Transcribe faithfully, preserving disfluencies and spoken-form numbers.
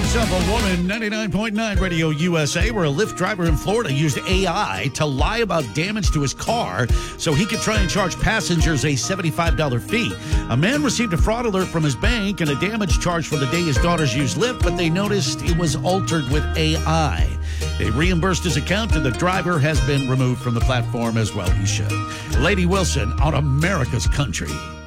News of a woman, ninety-nine point nine Radio U S A, where a Lyft driver in Florida used A I to lie about damage to his car so he could try and charge passengers a seventy-five dollars fee. A man received a fraud alert from his bank and a damage charge for the day his daughters used Lyft, but they noticed it was altered with A I. They reimbursed his account, and the driver has been removed from the platform as well. He should. Lady Wilson on America's Country.